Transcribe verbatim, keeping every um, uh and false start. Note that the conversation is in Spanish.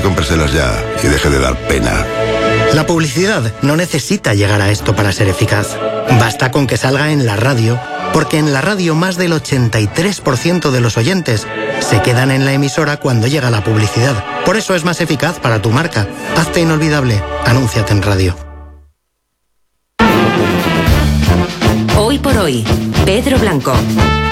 cómpreselas ya y deje de dar pena. La publicidad no necesita llegar a esto para ser eficaz. Basta con que salga en la radio, porque en la radio más del ochenta y tres por ciento de los oyentes se quedan en la emisora cuando llega la publicidad. Por eso es más eficaz para tu marca. Hazte inolvidable. Anúnciate en radio. Hoy por hoy, Pedro Blanco.